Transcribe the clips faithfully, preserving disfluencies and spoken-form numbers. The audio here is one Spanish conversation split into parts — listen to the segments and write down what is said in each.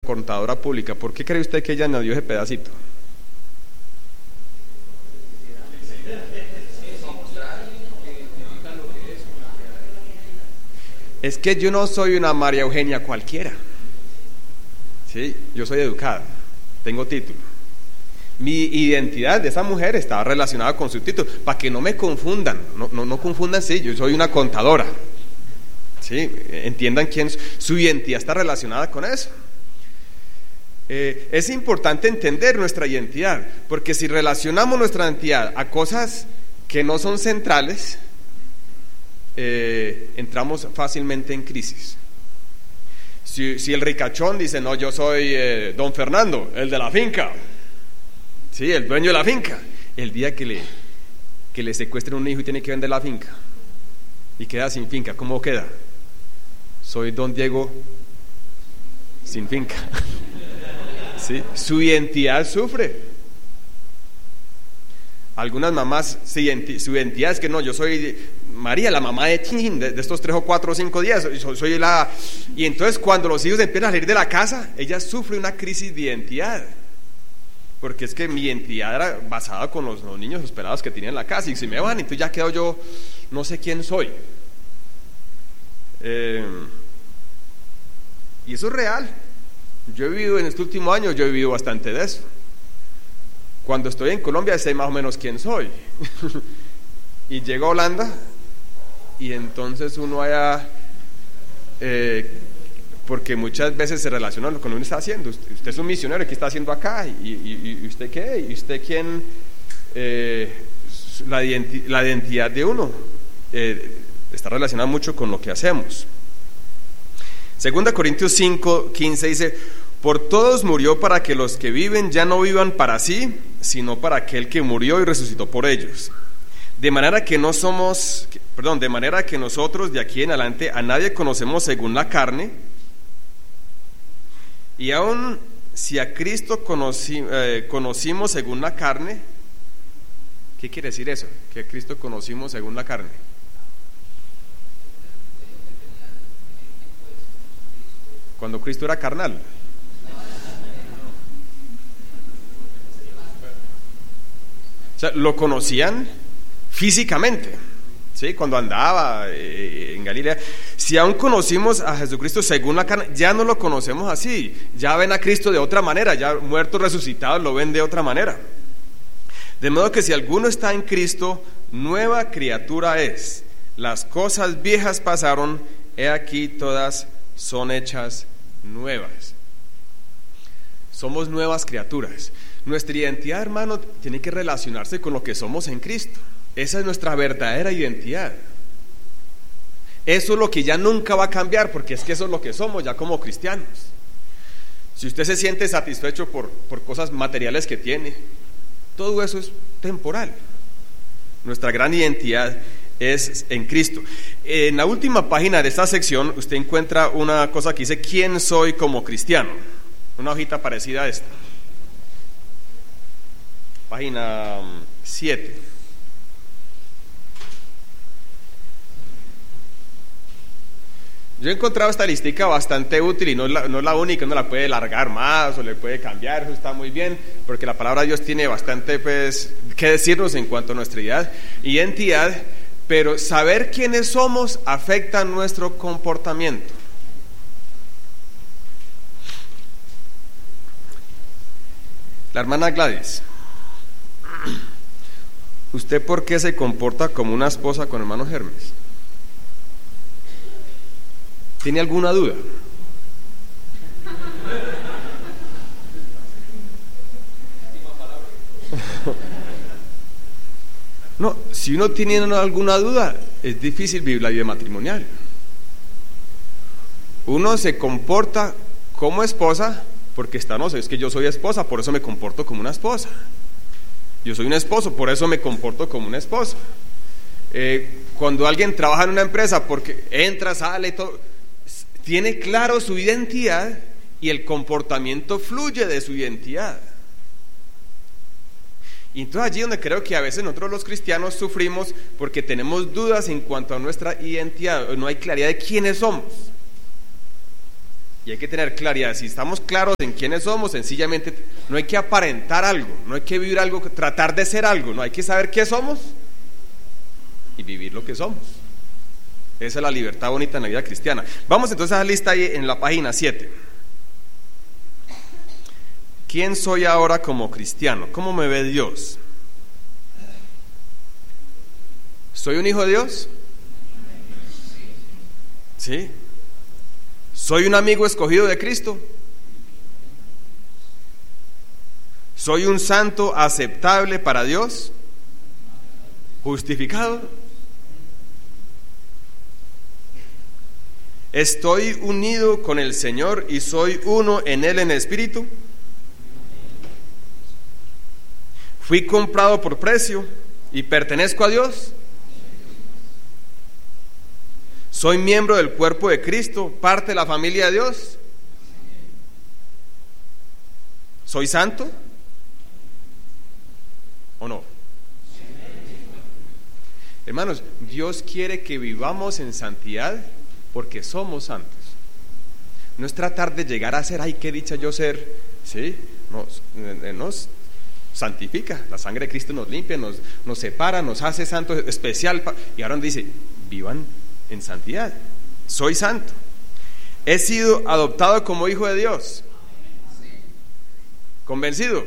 contadora pública. ¿Por qué cree usted que ella añadió ese pedacito? Es que yo no soy una María Eugenia cualquiera. Sí, yo soy educada, tengo título. Mi identidad de esa mujer está relacionada con su título, para que no me confundan, no, no, no confundan, sí, yo soy una contadora. Sí, entiendan quién su identidad está relacionada con eso. Eh, es importante entender nuestra identidad, porque si relacionamos nuestra identidad a cosas que no son centrales, eh, entramos fácilmente en crisis. Si, si el ricachón dice, no, yo soy eh, don Fernando, el de la finca, sí, el dueño de la finca, el día que le, que le secuestren un hijo y tiene que vender la finca y queda sin finca, ¿cómo queda? Soy don Diego sin finca. ¿Sí? Su identidad sufre. Algunas mamás, su identidad es que no, yo soy María, la mamá de Chin, de, de estos tres o cuatro o cinco días, soy, soy la... Y entonces cuando los hijos empiezan a salir de la casa, ella sufre una crisis de identidad, porque es que mi identidad era basada con los, los niños esperados que tenía en la casa, y si me van, entonces ya quedo yo, no sé quién soy. Eh, y eso es real. Yo he vivido en este último año, yo he vivido bastante de eso. Cuando estoy en Colombia sé más o menos quién soy. Y llego a Holanda y entonces uno haya, eh, porque muchas veces se relaciona con lo que uno está haciendo. Usted, usted es un misionero, ¿qué está haciendo acá? ¿Y, y, y usted qué? ¿Y usted quién? Eh, la, identi- la identidad de uno eh, está relacionada mucho con lo que hacemos. Segunda Corintios cinco, quince dice: por todos murió para que los que viven ya no vivan para sí, sino para aquel que murió y resucitó por ellos. De manera que no somos, perdón, de manera que nosotros de aquí en adelante a nadie conocemos según la carne, y aun si a Cristo conocí, eh, conocimos según la carne, ¿qué quiere decir eso? Que a Cristo conocimos según la carne. Cuando Cristo era carnal. O sea, lo conocían físicamente, ¿sí? Cuando andaba eh, en Galilea. Si aún conocimos a Jesucristo según la carne, ya no lo conocemos así. Ya ven a Cristo de otra manera, ya muertos, resucitados, lo ven de otra manera. De modo que si alguno está en Cristo, nueva criatura es. Las cosas viejas pasaron, he aquí todas son hechas nuevas. Somos nuevas criaturas. Nuestra identidad, hermano, tiene que relacionarse con lo que somos en Cristo. Esa es nuestra verdadera identidad. Eso es lo que ya nunca va a cambiar, porque es que eso es lo que somos ya como cristianos. Si usted se siente satisfecho por, por cosas materiales que tiene, todo eso es temporal. Nuestra gran identidad es en Cristo. En la última página de esta sección usted encuentra una cosa que dice: ¿quién soy como cristiano? Una hojita parecida a esta. Página siete. Yo he encontrado esta listica bastante útil y no es, la, no es la única. Uno la puede alargar más o le puede cambiar, eso está muy bien, porque la palabra de Dios tiene bastante pues que decirnos en cuanto a nuestra identidad, identidad, pero saber quiénes somos afecta nuestro comportamiento. La hermana Gladys, ¿usted por qué se comporta como una esposa con hermano Hermes? ¿Tiene alguna duda? No, si uno tiene alguna duda, es difícil vivir la vida matrimonial. Uno se comporta como esposa porque está, no sé, es que yo soy esposa, por eso me comporto como una esposa. Yo soy un esposo, por eso me comporto como un esposo. Eh, cuando alguien trabaja en una empresa, porque entra, sale, todo, tiene claro su identidad y el comportamiento fluye de su identidad. Y entonces allí donde creo que a veces nosotros los cristianos sufrimos, porque tenemos dudas en cuanto a nuestra identidad, no hay claridad de quiénes somos. Y hay que tener claridad. Si estamos claros en quiénes somos, sencillamente no hay que aparentar algo, no hay que vivir algo, tratar de ser algo, no hay que saber qué somos y vivir lo que somos. Esa es la libertad bonita en la vida cristiana. Vamos entonces a la lista ahí en la página siete. ¿Quién soy ahora como cristiano? ¿Cómo me ve Dios? ¿Soy un hijo de Dios? ¿Sí? ¿Soy un amigo escogido de Cristo? ¿Soy un santo aceptable para Dios? ¿Justificado? ¿Estoy unido con el Señor y soy uno en Él en espíritu? ¿Fui comprado por precio y pertenezco a Dios? ¿Soy miembro del cuerpo de Cristo, parte de la familia de Dios? ¿Soy santo? ¿O no? Hermanos, Dios quiere que vivamos en santidad porque somos santos. No es tratar de llegar a ser, ay, qué dicha yo ser, ¿sí? Nos, nos santifica, la sangre de Cristo nos limpia, nos, nos separa, nos hace santos especial. Y ahora dice, vivan en santidad. Soy santo. He sido adoptado como hijo de Dios. ¿Convencido?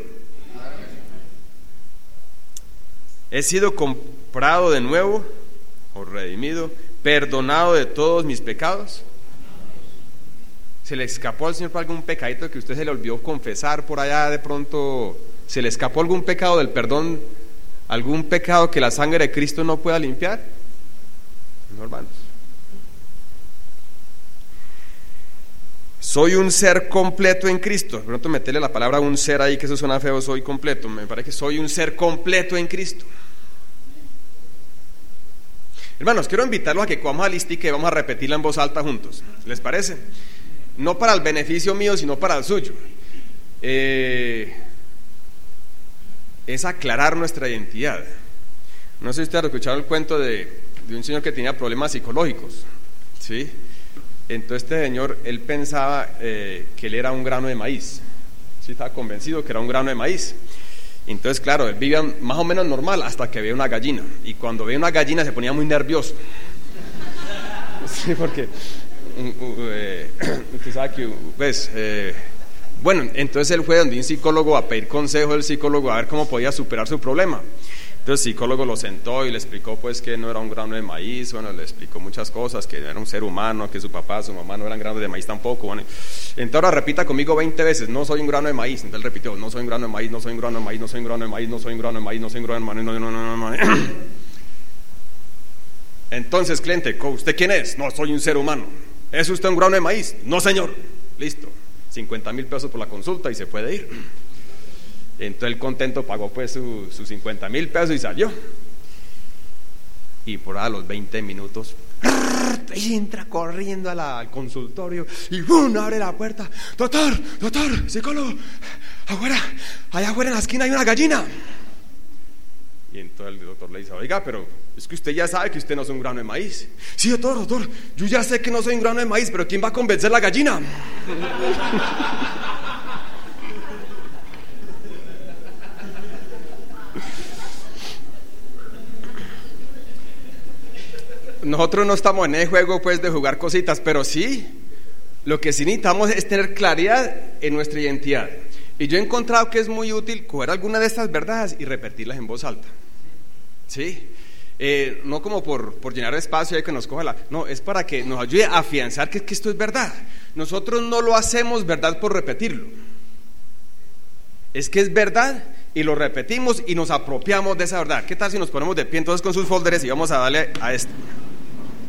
He sido comprado de nuevo o redimido, perdonado de todos mis pecados. ¿Se le escapó al Señor por algún pecadito que usted se le olvidó confesar por allá de pronto? ¿Se le escapó algún pecado del perdón? ¿Algún pecado que la sangre de Cristo no pueda limpiar? No, hermanos. Soy un ser completo en Cristo. De pronto meterle la palabra un ser ahí, que eso suena feo. Soy completo. Me parece que soy un ser completo en Cristo. Hermanos, quiero invitarlos a que vamos a listar y que vamos a repetirla en voz alta juntos. ¿Les parece? No para el beneficio mío, sino para el suyo. Eh, es aclarar nuestra identidad. No sé si ustedes han escuchado el cuento de, de un señor que tenía problemas psicológicos, ¿sí? Entonces este señor, él pensaba eh, que él era un grano de maíz, ¿sí? Estaba convencido que era un grano de maíz. Entonces, claro, él vivía más o menos normal hasta que veía una gallina. Y cuando veía una gallina se ponía muy nervioso. Sí, porque eh, usted sabe que, pues, eh, bueno, entonces él fue donde un psicólogo a pedir consejo del psicólogo a ver cómo podía superar su problema. Entonces el psicólogo lo sentó y le explicó pues que no era un grano de maíz, bueno, le explicó muchas cosas, que era un ser humano, que su papá, su mamá no eran granos de maíz tampoco. Bueno, entonces ahora repita conmigo veinte veces, no soy un grano de maíz. Entonces él repitió, no soy un grano de maíz, no soy un grano de maíz, no soy un grano de maíz, no soy un grano de maíz, no soy un grano de maíz, no, no, no, no, no. Entonces, cliente, ¿usted quién es? No, soy un ser humano. ¿Es usted un grano de maíz? No, señor. Listo, cincuenta mil pesos por la consulta y se puede ir. Entonces él contento pagó pues sus su cincuenta mil pesos y salió. Y por a los veinte minutos entra corriendo a la, al consultorio y ¡bum! Abre la puerta. Doctor, doctor, psicólogo, afuera, allá afuera en la esquina hay una gallina. Y entonces el doctor le dice, oiga, pero es que usted ya sabe que usted no es un grano de maíz. Sí, doctor, doctor, yo ya sé que no soy un grano de maíz, pero ¿quién va a convencer a la gallina? Nosotros no estamos en el juego pues de jugar cositas, pero sí, lo que sí necesitamos es tener claridad en nuestra identidad. Y yo he encontrado que es muy útil coger alguna de estas verdades y repetirlas en voz alta, ¿sí? Eh, no como por, por llenar espacio y que nos coja la... No, es para que nos ayude a afianzar que, que esto es verdad. Nosotros no lo hacemos verdad por repetirlo. Es que es verdad y lo repetimos y nos apropiamos de esa verdad. ¿Qué tal si nos ponemos de pie entonces con sus folders y vamos a darle a esto?